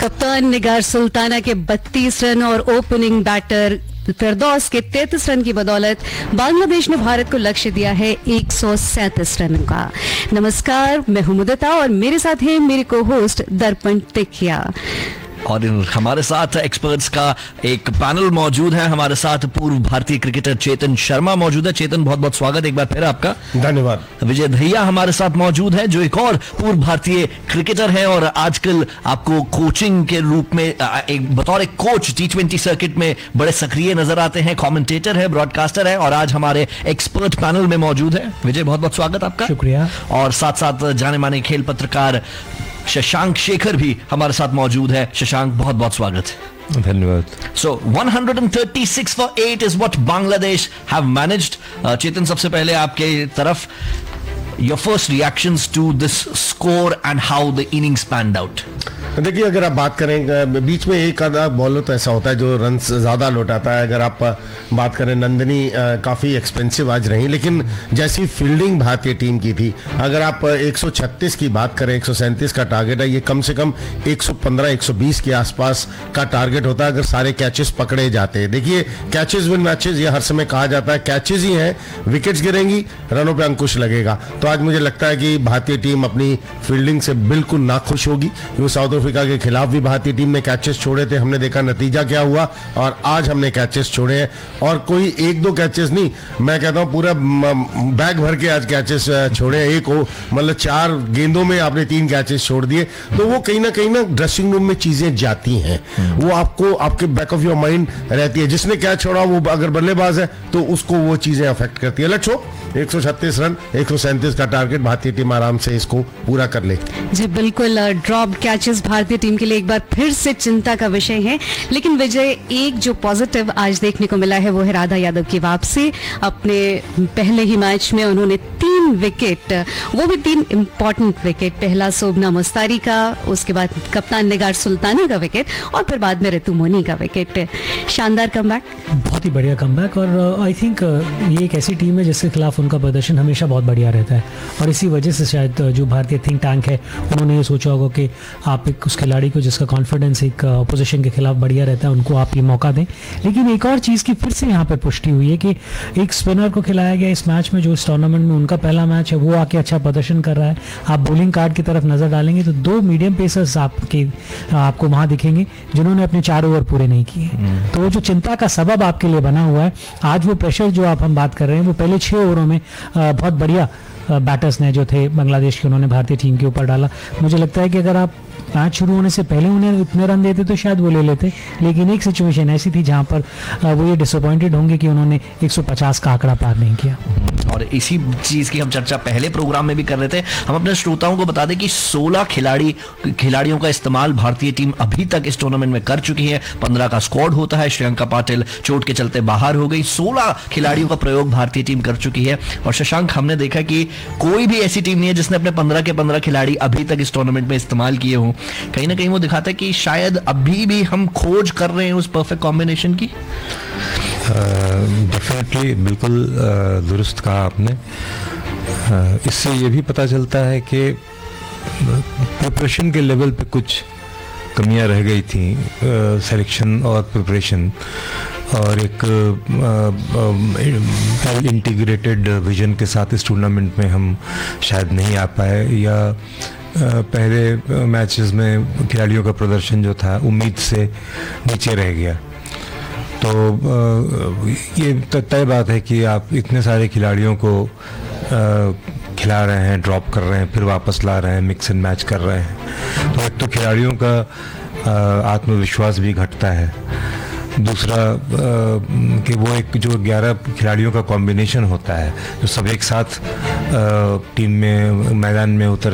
कप्तान निगार सुल्ताना के 32 रन और ओपनिंग बैटर फिरदौस के 33 रन की बदौलत बांग्लादेश ने भारत को लक्ष्य दिया है 137 रनों का। नमस्कार, मैं हूं मुदता और मेरे साथ हैं मेरे को होस्ट दर्पण टिकिया। और हमारे साथ एक्सपर्ट्स का एक पैनल मौजूद है। हमारे साथ पूर्व भारतीय क्रिकेटर चेतन शर्मा मौजूद है। चेतन, बहुत बहुत स्वागत एक बार फिर आपका। धन्यवाद। विजय दहिया हमारे साथ मौजूद है, जो एक और पूर्व भारतीय क्रिकेटर है और आजकल आपको कोचिंग के रूप में बतौर एक कोच T20 सर्किट में बड़े सक्रिय नजर आते हैं। कमेंटेटर है, ब्रॉडकास्टर है और आज हमारे एक्सपर्ट पैनल में मौजूद है। विजय, बहुत बहुत स्वागत आपका। शुक्रिया। और साथ साथ जाने माने खेल पत्रकार शशांक शेखर भी हमारे साथ मौजूद है। शशांक, बहुत बहुत स्वागत। धन्यवाद। So 136 for 8 is what Bangladesh have managed. चेतन, सबसे पहले आपके तरफ your first reactions to this score and how the innings panned out. देखिए, अगर आप बात करें, बीच में एक आधा बॉलर तो ऐसा होता है जो रन ज़्यादा लौटाता है। अगर आप बात करें, नंदनी काफ़ी एक्सपेंसिव आज रही, लेकिन जैसी फील्डिंग भारतीय टीम की थी, अगर आप 136 की बात करें, 137 का टारगेट है, ये कम से कम 115-120 के आसपास का टारगेट होता है अगर सारे कैचेस पकड़े जाते हैं। देखिए, कैचेस विन मैचेस, ये हर समय कहा जाता है, कैचेस ही हैं, विकेट्स गिरेंगी, रनों पे अंकुश लगेगा। तो आज मुझे लगता है कि भारतीय टीम अपनी फील्डिंग से बिल्कुल नाखुश होगी। वो साउथ अफ्रीका के खिलाफ भी भारतीय टीम ने कैचेस छोड़े थे, हमने देखा नतीजा क्या हुआ, और आज हमने कैचेस छोड़े हैं। और कोई एक दो कैचेस नहीं, मैं कहता हूं पूरा बैग भर के आज कैचेस छोड़े हैं। एक मतलब 4 गेंदों में आपने 3 कैचेस छोड़ दिए। तो वो कहीं ना ड्रेसिंग रूम में चीजें जाती हैं, वो आपको आपके बैक ऑफ योर माइंड रहती है। जिसने कैच छोड़ा वो अगर बल्लेबाज है तो उसको वो चीजें अफेक्ट करती है। लेट्स होप 136 रन, 137 का टारगेट, भारतीय टीम आराम से इसको पूरा कर ले। जी बिल्कुल, ड्रॉप कैचेस भारतीय टीम के लिए एक बार फिर से चिंता का विषय है। लेकिन विजय, एक जो पॉजिटिव आज देखने को मिला है वो है राधा यादव की वापसी। अपने पहले ही मैच में उन्होंने 3 विकेट, वो भी 3 इंपॉर्टेंट विकेट, पहला सोबना मुस्तारी का, उसके बाद कप्तान निगार सुल्ताना का विकेट और फिर बाद में ऋतु मोनी का विकेट। शानदार कमबैक, बहुत ही बढ़िया कमबैक। और आई थिंक ये एक ऐसी टीम है जिसके खिलाफ उनका प्रदर्शन हमेशा बहुत बढ़िया रहता है और इसी वजह से शायद जो भारतीय थिंक टैंक है उन्होंने ये सोचा होगा कि आप एक उस खिलाड़ी को जिसका कॉन्फिडेंस एक अपोजिशन के खिलाफ बढ़िया रहता है, उनको आप ये मौका दें। लेकिन एक और चीज़ की फिर से यहाँ पे पुष्टि हुई है कि एक स्पिनर को खिलाया गया इस मैच में, जो इस टूर्नामेंट में उनका पहला मैच है, वो आके अच्छा प्रदर्शन कर रहा है। आप बॉलिंग कार्ड की तरफ नजर डालेंगे तो 2 मीडियम पेसर्स आपको वहां दिखेंगे जिन्होंने अपने 4 ओवर पूरे नहीं किए। तो वो जो चिंता का सबब आपके लिए बना हुआ है, आज वो प्रेशर जो हम बात कर रहे हैं, वो पहले 6 ओवरों में बहुत बढ़िया बैटर्स ने जो थे बांग्लादेश के, उन्होंने भारतीय टीम के ऊपर डाला। मुझे लगता है कि अगर आप मैच शुरू होने से पहले उन्हें इतने रन देते तो शायद वो ले लेते, लेकिन एक सिचुएशन ऐसी थी जहां पर वो ये डिसअपॉइंटेड होंगे कि उन्होंने 150 का आंकड़ा पार नहीं किया। और इसी चीज की हम चर्चा पहले प्रोग्राम में भी कर रहे थे। हम अपने श्रोताओं को बता दें कि 16 खिलाड़ियों का इस्तेमाल भारतीय टीम अभी तक इस टूर्नामेंट में कर चुकी है। 15 का स्क्वाड होता है। श्रेयंका पाटिल चोट के चलते बाहर हो गई। 16 खिलाड़ियों का प्रयोग भारतीय टीम कर चुकी है। और शशांक, हमने देखा कि कोई भी ऐसी टीम नहीं है जिसने अपने 15 के 15 खिलाड़ी अभी तक इस टूर्नामेंट में इस्तेमाल किए हों। कहीं ना कहीं वो दिखाता है कि शायद अभी भी हम खोज कर रहे हैं उस परफेक्ट कॉम्बिनेशन की। डेफिनेटली, बिल्कुल दुरुस्त कहा आपने। इससे ये भी पता चलता है कि प्रिपरेशन के लेवल पे कुछ कमियां रह गई थी, सिलेक्शन और प्रिपरेशन, और एक इंटीग्रेटेड विजन के साथ इस टूर्नामेंट में हम शायद नहीं आ पाए, या पहले मैचेस में खिलाड़ियों का प्रदर्शन जो था उम्मीद से नीचे रह गया। तो ये तय बात है कि आप इतने सारे खिलाड़ियों को खिला रहे हैं, ड्रॉप कर रहे हैं, फिर वापस ला रहे हैं, मिक्स एंड मैच कर रहे हैं, तो एक तो खिलाड़ियों का आत्मविश्वास भी घटता है। दूसरा कि वो एक जो 11 खिलाड़ियों का कॉम्बिनेशन होता है, जो सब एक साथ टीम में मैदान में उतर